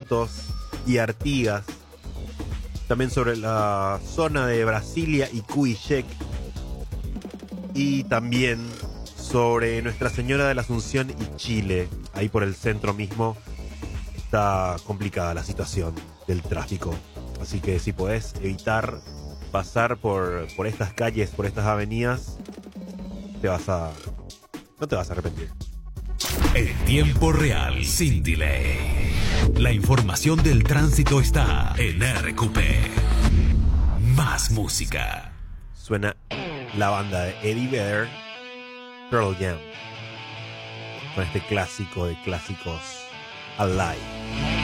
Santos y Artigas. También sobre la zona de Brasilia y Cuillec. Y también sobre Nuestra Señora de la Asunción y Chile. Ahí por el centro mismo está complicada la situación del tráfico. Así que si podés evitar pasar por estas calles, por estas avenidas, no te vas a arrepentir. En tiempo real, sin delay. La información del tránsito está en RQP. Más música. Suena la banda de Eddie Vedder, Pearl Jam, con este clásico de clásicos, Alive.